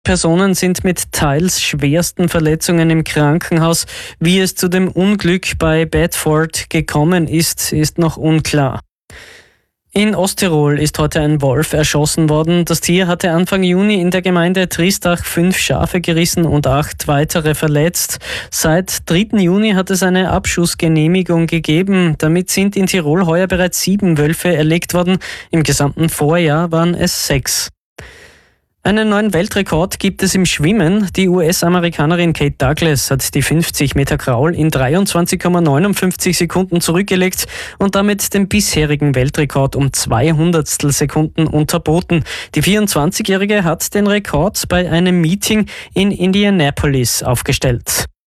Personen sind mit teils schwersten Verletzungen im Krankenhaus. Wie es zu dem Unglück bei Bedford gekommen ist, ist noch unklar. In Osttirol ist heute ein Wolf erschossen worden. Das Tier hatte Anfang Juni in der Gemeinde Triestach 5 Schafe gerissen und 8 weitere verletzt. Seit 3. Juni hat es eine Abschussgenehmigung gegeben. Damit sind in Tirol heuer bereits 7 Wölfe erlegt worden. Im gesamten Vorjahr waren es 6. Einen neuen Weltrekord gibt es im Schwimmen. Die US-Amerikanerin Kate Douglas hat die 50 Meter Kraul in 23,59 Sekunden zurückgelegt und damit den bisherigen Weltrekord um 200 Sekunden unterboten. Die 24-Jährige hat den Rekord bei einem Meeting in Indianapolis aufgestellt.